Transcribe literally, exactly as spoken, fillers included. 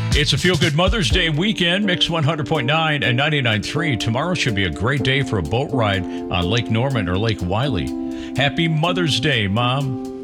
It's a feel-good Mother's Day weekend, Mix one hundred point nine and ninety-nine point three. Tomorrow should be a great day for a boat ride on Lake Norman or Lake Wylie. Happy Mother's Day, Mom.